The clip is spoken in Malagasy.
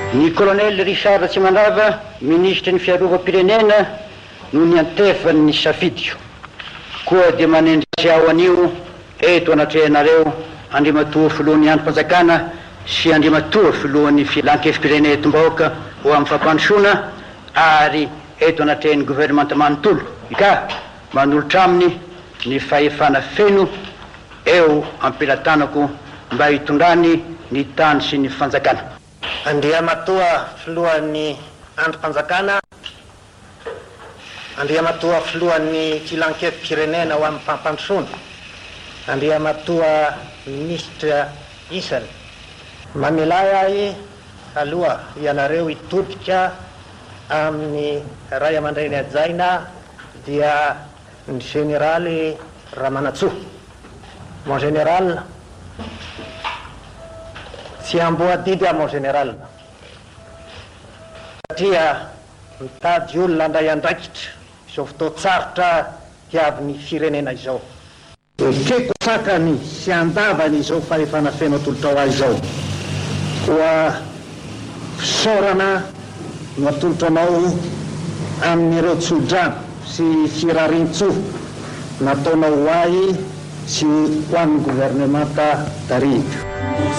Ny colonel Richard Tsimandrava, ministre ny fiarovam-pirenena, no niantefany ny safidiko. Koa dia manendritsy aho anio eto anatrehanareo andrimatoa filohan'ny androm-panjakana sy andrimatoa filohan'ny filan-kefim-pirenena etom-bahoaka ho amin'ny fampandrosoana ary eto anatrehan'ny gouvernemanta manontolo ka manolotra aminy ny fahefana feno eo ampilatanako mba hitondrany ny tany sy ny fanjakana. Andriamatoa filohan'ny androm-panjakana, andriamatoa filohan'ny filan-kefim-pirenena ho amin'ny fampandrosoana, andriamatoa ministra isany, mamilay ahy aloha ianareo hitodika amin'ny ray aman-dreny ajaina dia ny generaly Ramanatsoa. Mon général, tsy amboadidy mon général, satria mitady olona andray andraikitra izao fotoan-tsarotra tiavin'ny firenena izao. Ekeko sakany sy andavany izao fahefana feno atolotra azy izao. Koa fisaorana no atolotra anao amin'ireo tsodrano sy firarintso nataonao ahy sy ho an'ny gouvernemanta tarihy.